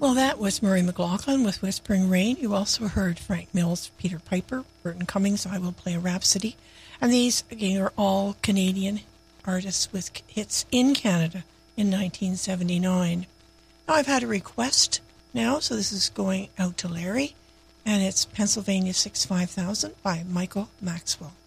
Well, that was Murray McLaughlin with Whispering Rain. You also heard Frank Mills, Peter Piper, Burton Cummings, I Will Play a Rhapsody. And these, again, are all Canadian artists with hits in Canada in 1979. Now, I've had a request now, so this is going out to Larry, and it's Pennsylvania 65000 by Michael Maxwell.